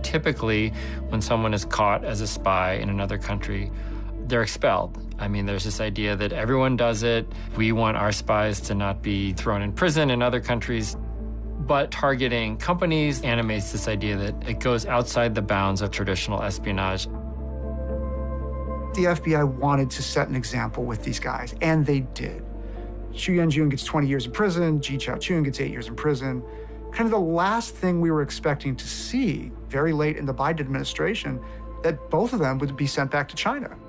typically, when someone is caught as a spy in another country, they're expelled. I mean, there's this idea that everyone does it. We want our spies to not be thrown in prison in other countries. But targeting companies animates this idea that it goes outside the bounds of traditional espionage. The FBI wanted to set an example with these guys, and they did. Xu Yanjun gets 20 years in prison. Ji Chaoqun gets 8 years in prison. Kind of the last thing we were expecting to see very late in the Biden administration, that both of them would be sent back to China.